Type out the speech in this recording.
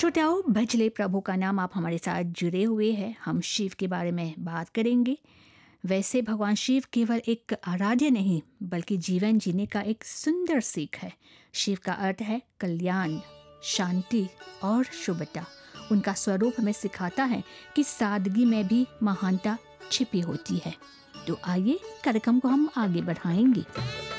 श्रोताओं, भजले प्रभु का नाम आप हमारे साथ जुड़े हुए हैं। हम शिव के बारे में बात करेंगे। वैसे भगवान शिव केवल एक आराध्य नहीं बल्कि जीवन जीने का एक सुंदर सीख है। शिव का अर्थ है कल्याण, शांति और शुभता। उनका स्वरूप हमें सिखाता है कि सादगी में भी महानता छिपी होती है। तो आइए कार्यक्रम को हम आगे बढ़ाएंगे।